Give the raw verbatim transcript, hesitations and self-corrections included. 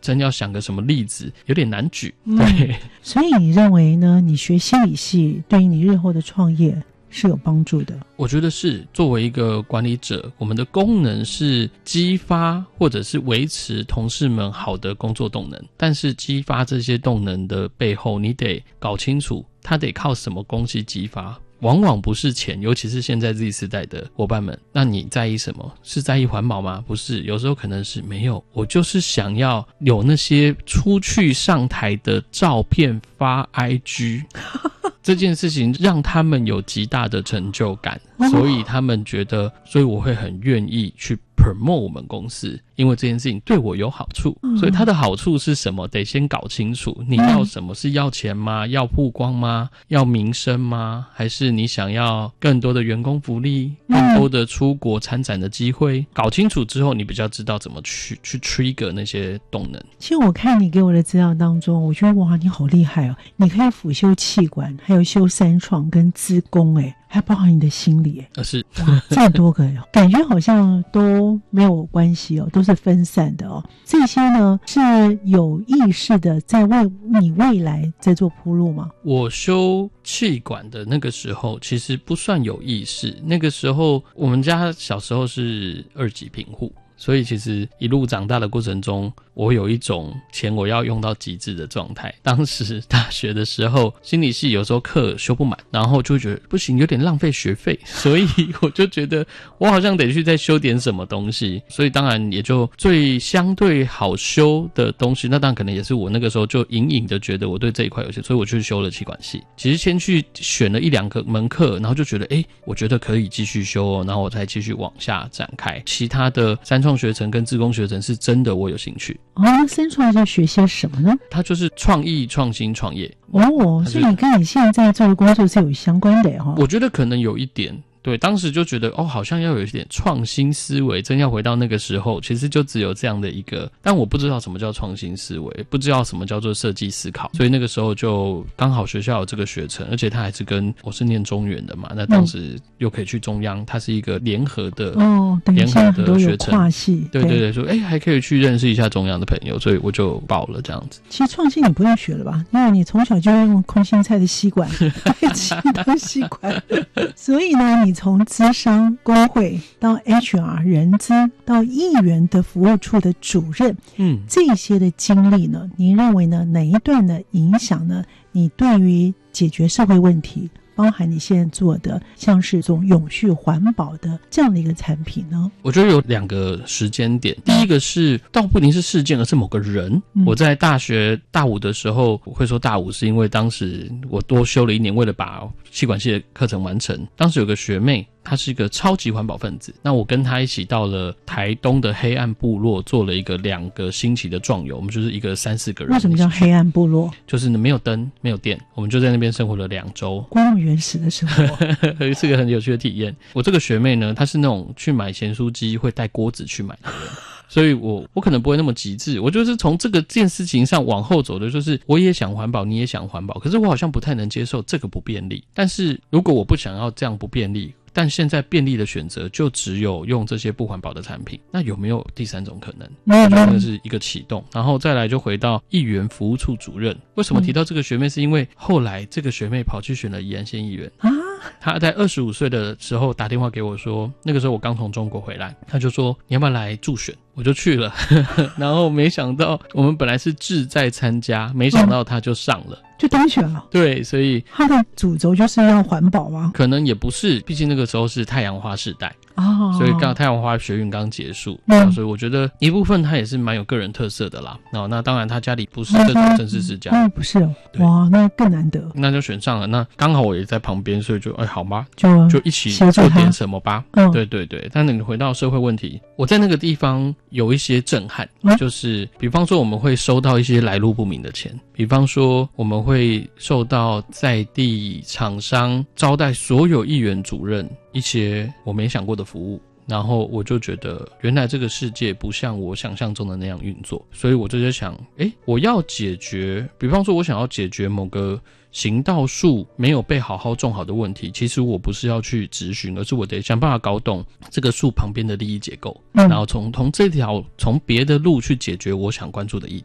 真要想个什么例子有点难举。对、嗯、 所以你认为呢，你学心理系对于你日后的创业是有帮助的？ 我觉得是，作为一个管理者，我们的功能是激发或者是维持同事们好的工作动能，但是激发这些动能的背后，你得搞清楚它得靠什么东西激发，往往不是钱，尤其是现在 Z 世代的伙伴们。那你在意什么？是在意环保吗？不是，有时候可能是没有，我就是想要有那些出去上台的照片发 I G 这件事情让他们有极大的成就感，所以他们觉得，所以我会很愿意去 promote 我们公司，因为这件事情对我有好处。所以它的好处是什么？得先搞清楚你要什么，是要钱吗？要曝光吗？要名声吗？还是你想要更多的员工福利，更多的出国参展的机会？搞清楚之后，你比较知道怎么去去 trigger 那些动能。 其实我看你给我的资料当中，我觉得哇，你好厉害哦！你可以辅修气管，还有修三创跟资工，哎，还包含你的心理，哎， 是哇，这么多个哟，感觉好像都没有关系哦，都是分散的哦。这些呢是有意识的在为你未来在做铺路吗？ 我修气管的那个时候其实不算有意识，那个时候我们家小时候是二级贫户，所以其实一路长大的过程中，我有一种钱我要用到极致的状态。当时大学的时候，心理系有时候课修不满，然后就会觉得不行，有点浪费学费，所以我就觉得我好像得去再修点什么东西。所以当然也就最相对好修的东西，那当然可能也是我那个时候就隐隐的觉得我对这一块有兴趣，所以我去修了气管系。其实先去选了一两个门课，然后就觉得诶，我觉得可以继续修哦，然后我才继续往下展开。其他的三创学程跟自工学程是真的我有兴趣。 哦，那三创在学些什么呢？ 它就是创意、创新、创业。 哦，所以你跟你现在做的工作是有相关的哦。 我觉得可能有一点。对，当时就觉得哦，好像要有一点创新思维，真要回到那个时候，其实就只有这样的一个，但我不知道什么叫创新思维，不知道什么叫做设计思考，所以那个时候就刚好学校有这个学程，而且它还是跟我是念中原的嘛，那当时又可以去中央，它是一个联合的哦， 联合的学程， 跨系， 对对对，说哎还可以去认识一下中央的朋友，所以我就报了这样子。 其实创新你不用学了吧，因为你从小就用空心菜的吸管来吸当吸管，所以呢，你从资商工会到 H R 人资到议员的服务处的主任，嗯，这些的经历呢，您认为呢哪一段的影响呢？你对于解决社会问题，包含你现在做的像是这种永续环保的这样的一个产品呢？ 我觉得有两个时间点，第一个是倒不一定是事件，而是某个人、嗯、我在大学大五的时候，我会说大五是因为当时我多修了一年，为了把气管系的课程完成。当时有个学妹，她是一个超级环保分子，那我跟她一起到了台东的黑暗部落，做了一个两个星期的壮游，我们就是一个三四个人。 为什么叫黑暗部落？ 就是没有灯没有电，我们就在那边生活了两周， 光那么原始的生活是个很有趣的体验。我这个学妹呢，她是那种去买咸酥鸡会带锅子去买的人所以我我可能不会那么极致，我就是从这个件事情上往后走的，就是我也想环保，你也想环保，可是我好像不太能接受这个不便利。但是如果我不想要这样不便利，但现在便利的选择就只有用这些不环保的产品，那有没有第三种可能？我觉得那是一个启动，然后再来就回到议员服务处主任。为什么提到这个学妹？是因为后来这个学妹跑去选了宜兰县议员啊。她在二十五岁的时候打电话给我说，那个时候我刚从中国回来，她就说你要不要来助选？我就去了然后没想到我们本来是志在参加，没想到她就上了、嗯， 就当选了。对， 所以他的主轴就是要环保吗？ 可能也不是，毕竟那个时候是太阳花世代哦，所以刚太阳花学运刚结束、嗯、所以我觉得一部分他也是蛮有个人特色的啦。哦，那当然他家里不是这种正式世家， 哦，不是哦，哇，那更难得。 那就选上了，那刚好我也在旁边，所以就哎好吧， 就就一起做点什么吧。嗯，对对对。但你回到社会问题，我在那个地方有一些震撼、嗯、就是比方说我们会收到一些来路不明的钱，比方说我们会受到在地厂商招待所有议员主任一些我没想过的服务，然后我就觉得原来这个世界不像我想象中的那样运作，所以我就在想，诶，我要解决，比方说我想要解决某个行道树没有被好好种好的问题，其实我不是要去质询，而是我得想办法搞懂这个树旁边的利益结构、嗯、然后从从这条从别的路去解决我想关注的议题。